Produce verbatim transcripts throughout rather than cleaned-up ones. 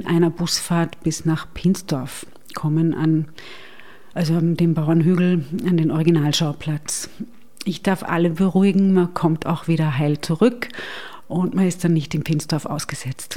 einer Busfahrt bis nach Pinsdorf kommen, an, also an den Bauernhügel, an den Originalschauplatz. Ich darf alle beruhigen, man kommt auch wieder heil zurück und man ist dann nicht in Pinsdorf ausgesetzt.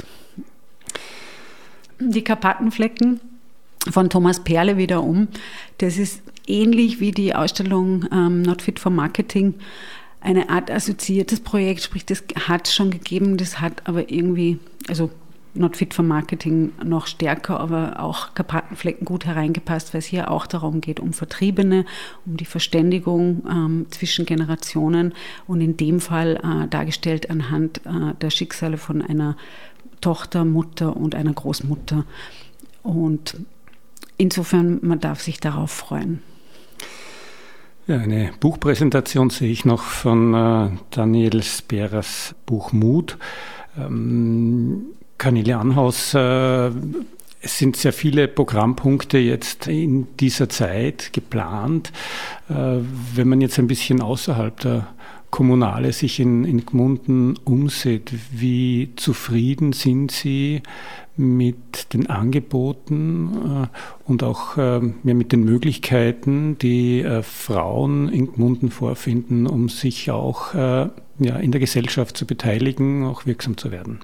Die Karpatenflecken von Thomas Perle wiederum, das ist ähnlich wie die Ausstellung ähm, Not Fit for Marketing, eine Art assoziiertes Projekt, sprich das hat es schon gegeben, das hat aber irgendwie, also Not Fit for Marketing noch stärker, aber auch Karpatenflecken gut hereingepasst, weil es hier auch darum geht, um Vertriebene, um die Verständigung ähm, zwischen Generationen und in dem Fall äh, dargestellt anhand äh, der Schicksale von einer Tochter, Mutter und einer Großmutter. Und insofern, man darf sich darauf freuen. Ja, eine Buchpräsentation sehe ich noch von äh, Daniel Sperers Buch Mut. Ähm, Cornelia Anhaus, äh, es sind sehr viele Programmpunkte jetzt in dieser Zeit geplant. Äh, wenn man jetzt ein bisschen außerhalb der Kommunale sich in, in Gmunden umsieht, wie zufrieden sind Sie mit den Angeboten äh, und auch äh, ja, mit den Möglichkeiten, die äh, Frauen in Gmunden vorfinden, um sich auch äh, ja, in der Gesellschaft zu beteiligen, auch wirksam zu werden?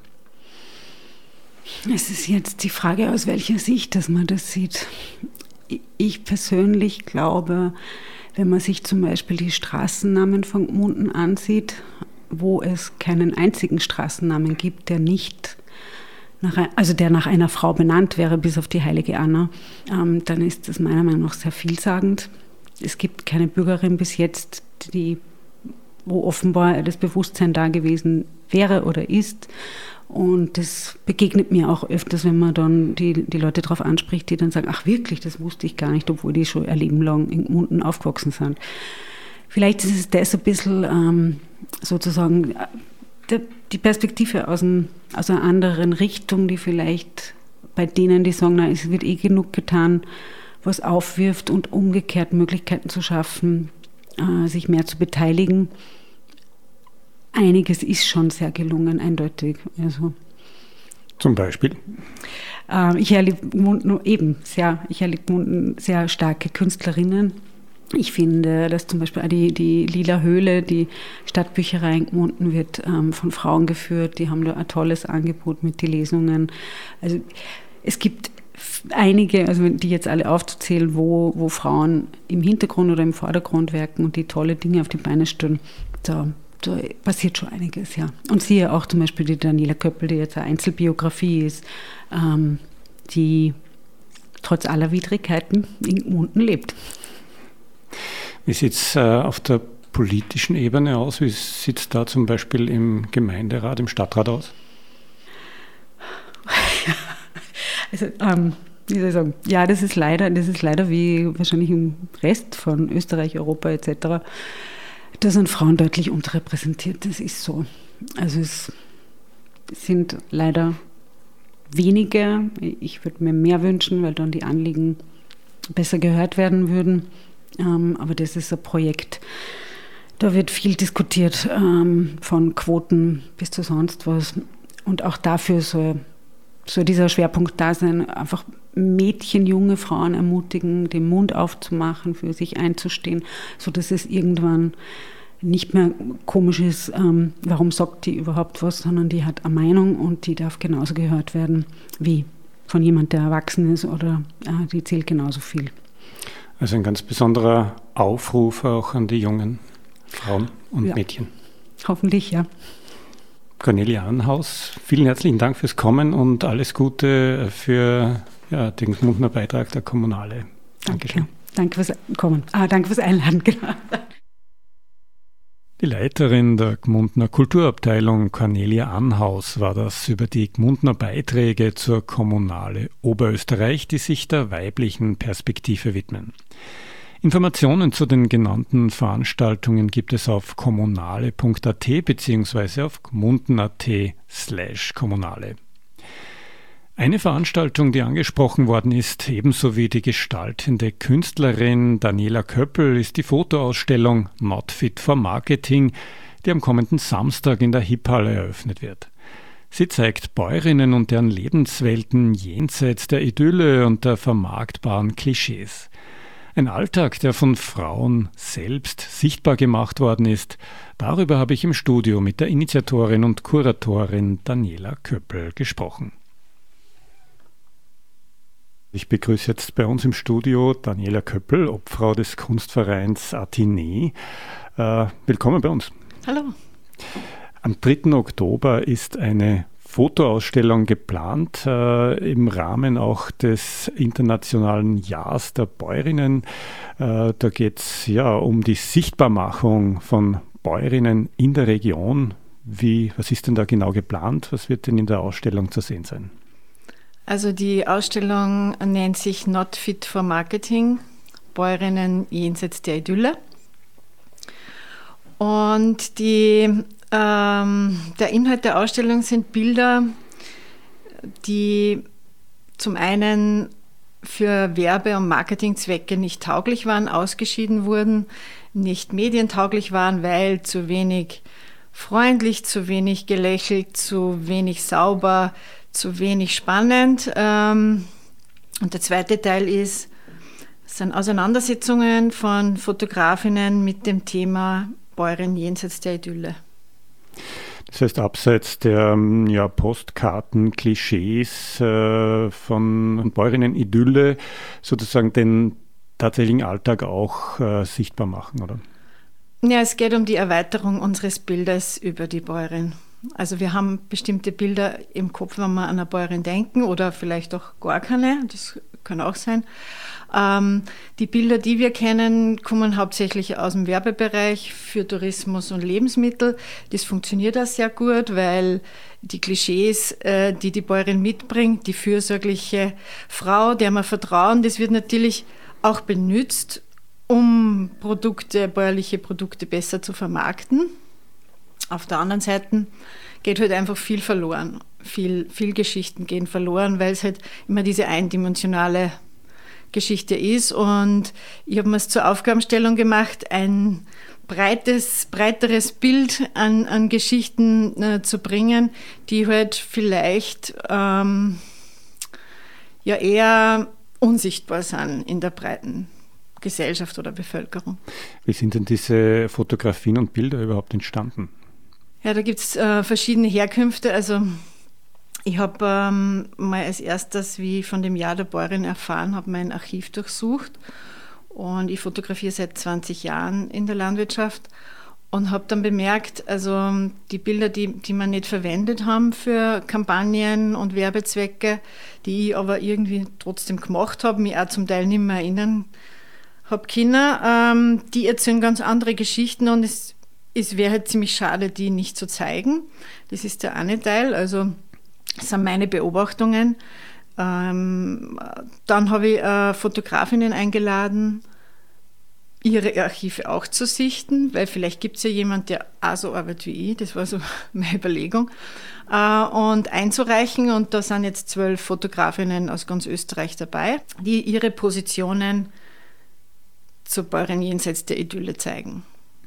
Es ist jetzt die Frage, aus welcher Sicht, dass man das sieht. Ich persönlich glaube, wenn man sich zum Beispiel die Straßennamen von Gmunden ansieht, wo es keinen einzigen Straßennamen gibt, der nicht nach, also der nach einer Frau benannt wäre, bis auf die heilige Anna, ähm, dann ist das meiner Meinung nach sehr vielsagend. Es gibt keine Bürgerin bis jetzt, die, wo offenbar das Bewusstsein da gewesen wäre oder ist. Und das begegnet mir auch öfters, wenn man dann die, die Leute darauf anspricht, die dann sagen, ach wirklich, das wusste ich gar nicht, obwohl die schon ihr Leben lang in Gmunden aufgewachsen sind. Vielleicht ist es das ein bisschen ähm, sozusagen der, die Perspektive aus, ein, aus einer anderen Richtung, die vielleicht bei denen, die sagen, na, es wird eh genug getan, was aufwirft und umgekehrt Möglichkeiten zu schaffen, äh, sich mehr zu beteiligen. Einiges ist schon sehr gelungen, eindeutig. Also, zum Beispiel? Äh, ich erlebe Gmunden eben sehr, ich erlebe Gmunden sehr starke Künstlerinnen. Ich finde, dass zum Beispiel auch die, die Lila Höhle, die Stadtbücherei in Gmunden, wird ähm, von Frauen geführt. Die haben da ein tolles Angebot mit den Lesungen. Also es gibt einige, also die jetzt alle aufzuzählen, wo, wo Frauen im Hintergrund oder im Vordergrund wirken und die tolle Dinge auf die Beine stellen. Da Da passiert schon einiges, ja. Und siehe auch zum Beispiel die Daniela Köppel, die jetzt eine Einzelbiografie ist, ähm, die trotz aller Widrigkeiten in Gmunden lebt. Wie sieht es äh, auf der politischen Ebene aus? Wie sieht es da zum Beispiel im Gemeinderat, im Stadtrat aus? Also, ähm, wie soll ich sagen, ja, das ist leider, das ist leider wie wahrscheinlich im Rest von Österreich, Europa et cetera, da sind Frauen deutlich unterrepräsentiert, das ist so. Also es sind leider wenige. Ich würde mir mehr wünschen, weil dann die Anliegen besser gehört werden würden. Ähm, aber das ist ein Projekt, da wird viel diskutiert, ähm, von Quoten bis zu sonst was. Und auch dafür soll, soll dieser Schwerpunkt da sein, einfach Mädchen, junge Frauen ermutigen, den Mund aufzumachen, für sich einzustehen, sodass es irgendwann nicht mehr komisch ist, ähm, warum sagt die überhaupt was, sondern die hat eine Meinung und die darf genauso gehört werden wie von jemand, der erwachsen ist, oder äh, die zählt genauso viel. Also ein ganz besonderer Aufruf auch an die jungen Frauen und ja. Mädchen. Hoffentlich, ja. Cornelia Anhaus, vielen herzlichen Dank fürs Kommen und alles Gute für ja, den Gmundner Beitrag der Kommunale. Dankeschön. Danke, danke fürs Kommen. Ah, danke fürs Einladen, genau. Die Leiterin der Gmundner Kulturabteilung, Cornelia Anhaus, war das über die Gmundner Beiträge zur Kommunale Oberösterreich, die sich der weiblichen Perspektive widmen. Informationen zu den genannten Veranstaltungen gibt es auf kommunale punkt a t bzw. auf gmunden punkt a t slash kommunale. Eine Veranstaltung, die angesprochen worden ist, ebenso wie die gestaltende Künstlerin Daniela Köppel, ist die Fotoausstellung Not Fit for Marketing, die am kommenden Samstag in der Hipphalle eröffnet wird. Sie zeigt Bäuerinnen und deren Lebenswelten jenseits der Idylle und der vermarktbaren Klischees. Ein Alltag, der von Frauen selbst sichtbar gemacht worden ist. Darüber habe ich im Studio mit der Initiatorin und Kuratorin Daniela Köppel gesprochen. Ich begrüße jetzt bei uns im Studio Daniela Köppel, Obfrau des Kunstvereins Athenee. Äh, willkommen bei uns. Hallo. Am dritten Oktober ist eine Fotoausstellung geplant, äh, im Rahmen auch des Internationalen Jahres der Bäuerinnen. Äh, da geht es ja um die Sichtbarmachung von Bäuerinnen in der Region. Wie, was ist denn da genau geplant? Was wird denn in der Ausstellung zu sehen sein? Also die Ausstellung nennt sich Not Fit for Marketing, Bäuerinnen jenseits der Idylle. Und die Ähm, der Inhalt der Ausstellung sind Bilder, die zum einen für Werbe- und Marketingzwecke nicht tauglich waren, ausgeschieden wurden, nicht medientauglich waren, weil zu wenig freundlich, zu wenig gelächelt, zu wenig sauber, zu wenig spannend. Ähm, und der zweite Teil ist, es sind Auseinandersetzungen von Fotografinnen mit dem Thema Bäuerin jenseits der Idylle. Das heißt, abseits der ja, Postkarten, Klischees äh, von Bäuerinnen-Idylle sozusagen den tatsächlichen Alltag auch äh, sichtbar machen, oder? Ja, es geht um die Erweiterung unseres Bildes über die Bäuerin. Also wir haben bestimmte Bilder im Kopf, wenn wir an eine Bäuerin denken oder vielleicht auch gar keine, das kann auch sein. Ähm, die Bilder, die wir kennen, kommen hauptsächlich aus dem Werbebereich für Tourismus und Lebensmittel. Das funktioniert auch sehr gut, weil die Klischees, äh, die die Bäuerin mitbringt, die fürsorgliche Frau, der wir vertrauen, das wird natürlich auch benutzt, um Produkte, bäuerliche Produkte besser zu vermarkten. Auf der anderen Seite geht halt einfach viel verloren. Viel, viel Geschichten gehen verloren, weil es halt immer diese eindimensionale Geschichte ist. Und ich habe mir es zur Aufgabenstellung gemacht, ein breites, breiteres Bild an, an Geschichten äh, zu bringen, die halt vielleicht ähm, ja eher unsichtbar sind in der breiten Gesellschaft oder Bevölkerung. Wie sind denn diese Fotografien und Bilder überhaupt entstanden? Ja, da gibt es äh, verschiedene Herkünfte. Also ich habe ähm, mal als erstes, wie ich von dem Jahr der Bäuerin erfahren habe, mein Archiv durchsucht. Und ich fotografiere seit zwanzig Jahren in der Landwirtschaft und habe dann bemerkt, also die Bilder, die, die wir nicht verwendet haben für Kampagnen und Werbezwecke, die ich aber irgendwie trotzdem gemacht habe, mich auch zum Teil nicht mehr erinnern habe Kinder, ähm, die erzählen ganz andere Geschichten und es, es wäre halt ziemlich schade, die nicht zu zeigen. Das ist der eine Teil, also das sind meine Beobachtungen. Ähm, dann habe ich äh, Fotografinnen eingeladen, ihre Archive auch zu sichten, weil vielleicht gibt es ja jemanden, der auch so arbeitet wie ich, das war so meine Überlegung, äh, und einzureichen. Und da sind jetzt zwölf Fotografinnen aus ganz Österreich dabei, die ihre Positionen zur Bäuerin jenseits der Idylle zeigen.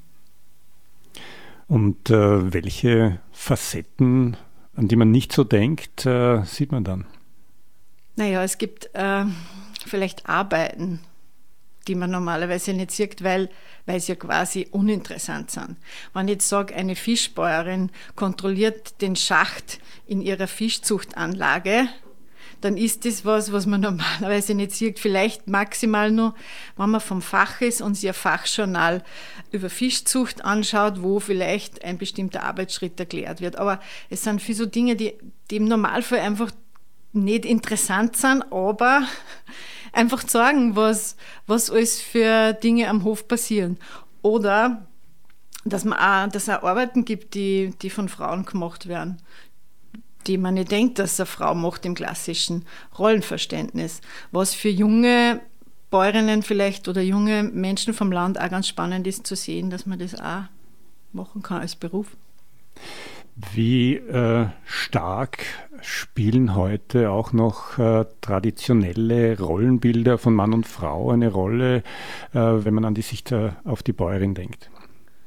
Und äh, welche Facetten, an die man nicht so denkt, äh, sieht man dann? Naja, es gibt äh, vielleicht Arbeiten, die man normalerweise nicht sieht, weil, weil sie ja quasi uninteressant sind. Wenn ich jetzt sage, eine Fischbäuerin kontrolliert den Schacht in ihrer Fischzuchtanlage, dann ist das was, was man normalerweise nicht sieht. Vielleicht maximal nur, wenn man vom Fach ist und sich ein Fachjournal über Fischzucht anschaut, wo vielleicht ein bestimmter Arbeitsschritt erklärt wird. Aber es sind viele so Dinge, die, die im Normalfall einfach nicht interessant sind, aber einfach sagen, was, was alles für Dinge am Hof passieren. Oder dass man auch, dass es auch Arbeiten gibt, die, die von Frauen gemacht werden, die man nicht denkt, dass eine Frau macht im klassischen Rollenverständnis. Was für junge Bäuerinnen vielleicht oder junge Menschen vom Land auch ganz spannend ist zu sehen, dass man das auch machen kann als Beruf. Wie äh, stark spielen heute auch noch äh, traditionelle Rollenbilder von Mann und Frau eine Rolle, äh, wenn man an die Sicht äh, auf die Bäuerin denkt?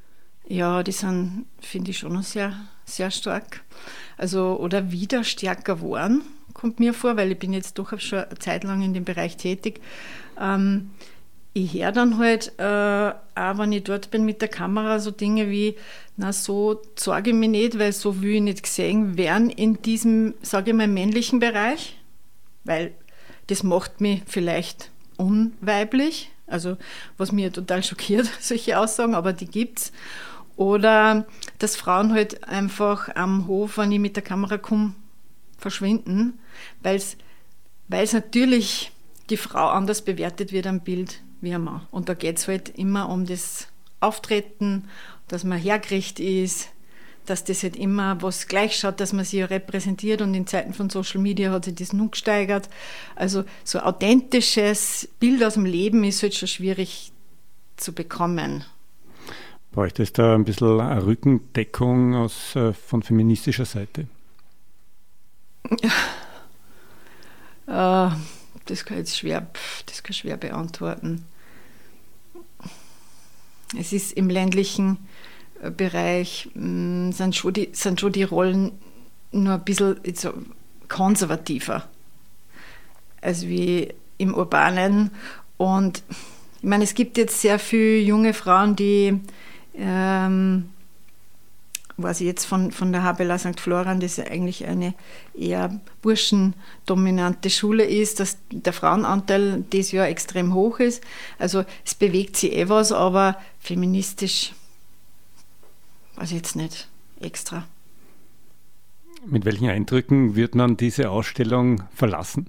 Ja, die sind, finde ich, schon noch sehr, sehr stark. Also, oder wieder stärker geworden, kommt mir vor, weil ich bin jetzt doch schon eine Zeit lang in dem Bereich tätig. Ähm, ich höre dann halt, äh, auch wenn ich dort bin mit der Kamera, so Dinge wie, na, so zeige ich mich nicht, weil so will ich nicht gesehen werden in diesem, sage ich mal, männlichen Bereich, weil das macht mich vielleicht unweiblich, also was mir total schockiert, solche Aussagen, aber die gibt's. Oder dass Frauen halt einfach am Hof, wenn ich mit der Kamera komme, verschwinden, weil es natürlich die Frau anders bewertet wird am Bild wie ein Mann. Und da geht es halt immer um das Auftreten, dass man hergerichtet ist, dass das halt immer was gleich schaut, dass man sich ja repräsentiert, und in Zeiten von Social Media hat sich das nun gesteigert. Also so ein authentisches Bild aus dem Leben ist halt schon schwierig zu bekommen. Bräuchte es da ein bisschen eine Rückendeckung aus, äh, von feministischer Seite? Ja. Äh, das kann ich jetzt schwer, das kann ich schwer beantworten. Es ist im ländlichen Bereich, mh, sind, schon die, sind schon die Rollen nur ein bisschen so konservativer als wie im Urbanen. Und ich meine, es gibt jetzt sehr viele junge Frauen, die ähm, was ich jetzt von, von der Habela Sankt Florian, das ja eigentlich eine eher burschendominante Schule ist, dass der Frauenanteil dieses Jahr extrem hoch ist. Also es bewegt sich eh was, aber feministisch weiß ich jetzt nicht extra. Mit welchen Eindrücken wird man diese Ausstellung verlassen?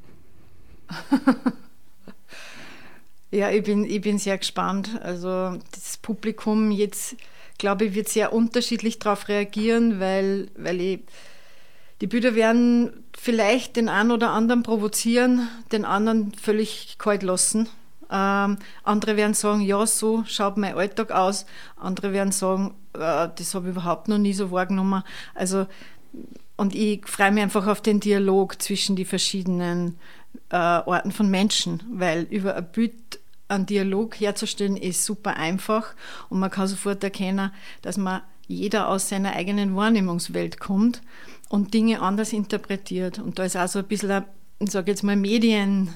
Ja, ich bin, ich bin sehr gespannt. Also das Publikum jetzt, glaube ich, wird sehr unterschiedlich darauf reagieren, weil, weil ich, die Bilder werden vielleicht den einen oder anderen provozieren, den anderen völlig kalt lassen. Ähm, andere werden sagen, ja, so schaut mein Alltag aus. Andere werden sagen, äh, das habe ich überhaupt noch nie so wahrgenommen. Also, und ich freue mich einfach auf den Dialog zwischen die verschiedenen äh, Arten von Menschen, weil über ein Bild einen Dialog herzustellen ist super einfach, und man kann sofort erkennen, dass man jeder aus seiner eigenen Wahrnehmungswelt kommt und Dinge anders interpretiert. Und da ist auch so ein bisschen, ein, ich sage jetzt mal, Medientraining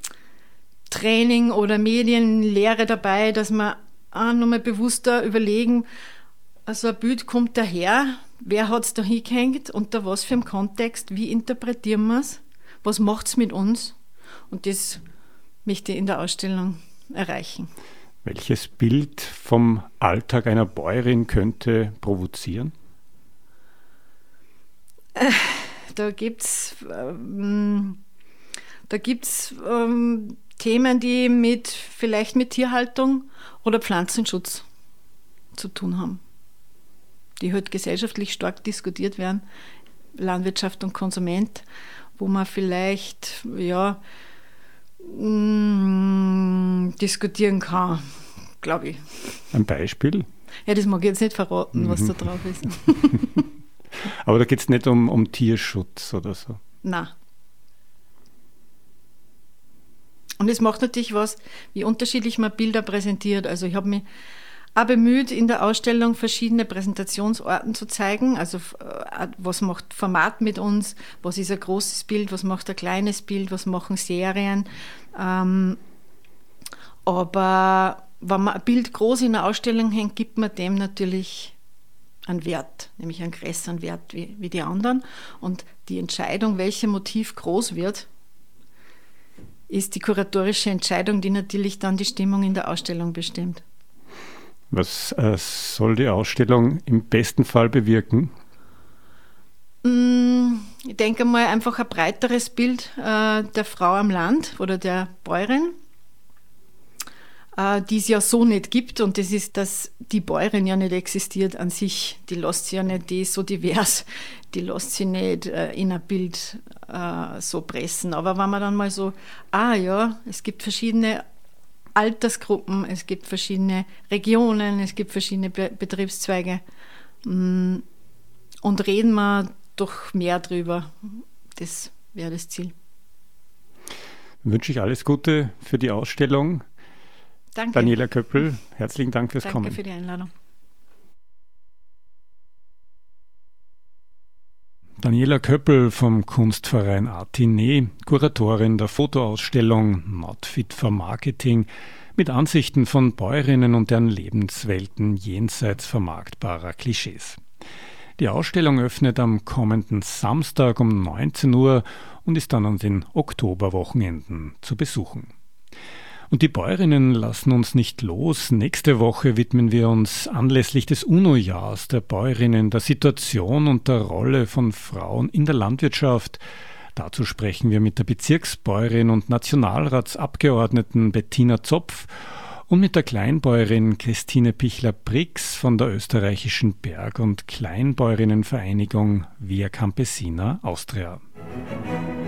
oder Medienlehre dabei, dass man auch nochmal bewusster überlegen, also ein Bild kommt daher, wer hat es da hingehängt, unter was für einem Kontext, wie interpretieren wir es, was macht es mit uns, und das möchte ich in der Ausstellung erreichen. Welches Bild vom Alltag einer Bäuerin könnte provozieren? Äh, da gibt es ähm, da gibt's, ähm, Themen, die mit, vielleicht mit Tierhaltung oder Pflanzenschutz zu tun haben, die halt gesellschaftlich stark diskutiert werden, Landwirtschaft und Konsument, wo man vielleicht, ja, diskutieren kann, glaube ich. Ein Beispiel? Ja, das mag ich jetzt nicht verraten, mhm. was da drauf ist. Aber da geht es nicht um, um Tierschutz oder so? Nein. Und es macht natürlich was, wie unterschiedlich man Bilder präsentiert. Also ich habe mich auch bemüht, in der Ausstellung verschiedene Präsentationsorten zu zeigen. Also was macht Format mit uns, was ist ein großes Bild, was macht ein kleines Bild, was machen Serien. Ähm, aber wenn man ein Bild groß in der Ausstellung hängt, gibt man dem natürlich einen Wert, nämlich einen größeren Wert wie, wie die anderen. Und die Entscheidung, welches Motiv groß wird, ist die kuratorische Entscheidung, die natürlich dann die Stimmung in der Ausstellung bestimmt. Was äh, soll die Ausstellung im besten Fall bewirken? Ich denke mal einfach ein breiteres Bild äh, der Frau am Land oder der Bäuerin, äh, die es ja so nicht gibt. Und das ist, dass die Bäuerin ja nicht existiert an sich. Die lässt sie ja nicht, die ist so divers, die lässt sie nicht äh, in ein Bild äh, so pressen. Aber wenn man dann mal so, ah ja, es gibt verschiedene Altersgruppen, es gibt verschiedene Regionen, es gibt verschiedene Be- Betriebszweige, und reden wir doch mehr drüber. Das wäre das Ziel. Dann wünsche ich alles Gute für die Ausstellung. Danke. Daniela Köppel, herzlichen Dank fürs Danke Kommen. Danke für die Einladung. Daniela Köppel vom Kunstverein Atine, Kuratorin der Fotoausstellung Not Fit for Marketing, mit Ansichten von Bäuerinnen und deren Lebenswelten jenseits vermarktbarer Klischees. Die Ausstellung öffnet am kommenden Samstag um neunzehn Uhr und ist dann an den Oktoberwochenenden zu besuchen. Und die Bäuerinnen lassen uns nicht los. Nächste Woche widmen wir uns anlässlich des UNO-Jahrs der Bäuerinnen der Situation und der Rolle von Frauen in der Landwirtschaft. Dazu sprechen wir mit der Bezirksbäuerin und Nationalratsabgeordneten Bettina Zopf und mit der Kleinbäuerin Christine Pichler-Brix von der österreichischen Berg- und Kleinbäuerinnenvereinigung Via Campesina Austria.